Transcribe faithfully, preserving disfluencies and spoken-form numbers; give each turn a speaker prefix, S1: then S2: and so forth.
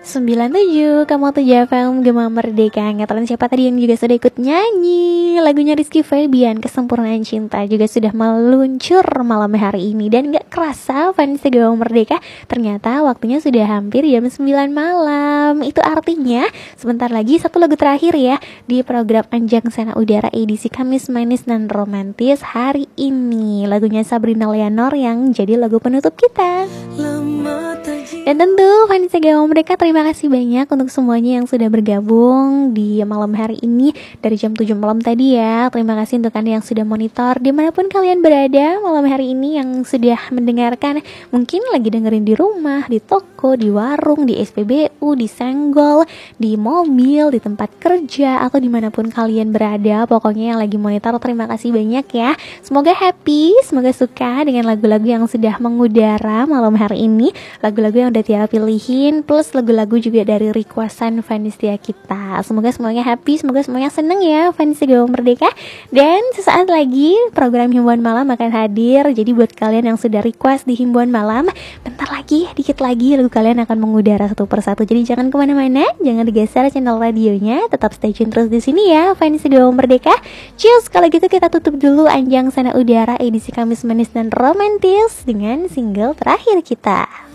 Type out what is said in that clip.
S1: sembilan tujuh Kamu tujuh F M Gema Merdeka. Ngatakan siapa tadi yang juga sudah ikut nyanyi lagunya Rizky Febian, Kesempurnaan Cinta, juga sudah meluncur malam hari ini. Dan gak kerasa fans Gema Merdeka, ternyata waktunya sudah hampir jam sembilan malam. Itu artinya sebentar lagi satu lagu terakhir ya di program Anjang Sana Udara edisi Kamis Manis dan Romantis hari ini. Lagunya Sabrina Leonor yang jadi lagu penutup kita. Dan tentu fans Gema Merdeka, terima kasih banyak untuk semuanya yang sudah bergabung di malam hari ini dari jam tujuh malam tadi ya. Terima kasih untuk Anda yang sudah monitor dimanapun kalian berada malam hari ini, yang sudah mendengarkan, mungkin lagi dengerin di rumah, di toko, di warung, di S P B U, di senggol, di mobil, di tempat kerja, atau dimanapun kalian berada. Pokoknya yang lagi monitor, terima kasih banyak ya. Semoga happy, semoga suka dengan lagu-lagu yang sudah mengudara malam hari ini, lagu-lagu yang udah Tia pilihin, plus lagu-lagu juga dari requestan fans setia kita. Semoga semuanya happy, semoga semuanya seneng ya fans Gema Merdeka. Dan sesaat lagi program Himbauan Malam akan hadir. Jadi buat kalian yang sudah request di Himbauan Malam, bentar lagi, dikit lagi lagu kalian akan mengudara satu persatu. Jadi jangan kemana-mana, jangan digeser channel radionya, tetap stay tune terus di sini ya fans Gema Merdeka. Cheers, kalau gitu kita tutup dulu Anjang Sana Udara edisi Kamis Manis dan Romantis dengan single terakhir kita.